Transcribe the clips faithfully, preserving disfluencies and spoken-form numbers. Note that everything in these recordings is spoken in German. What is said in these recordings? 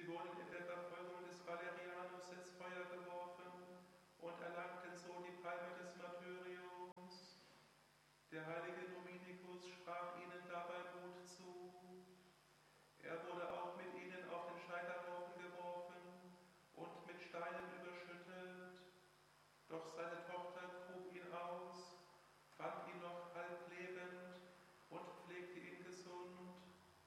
wurden in der Verfolgung des Valerianus ins Feuer geworfen und erlangten so die Palme des Martyriums. Der heilige Dominikus sprach ihnen dabei Mut zu. Er wurde auch mit ihnen auf den Scheiterhaufen geworfen und mit Steinen überschüttet. Doch seine Tochter grub ihn aus, fand ihn noch halb lebend und pflegte ihn gesund.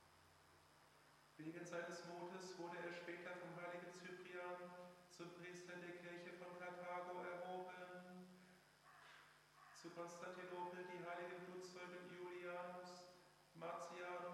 Wegen seines Mutes wurde er später vom heiligen Cyprian zum Priester der Kirche von Karthago erhoben. Zu Konstantinopel die heiligen Blutzeugen Julianus, Marcianus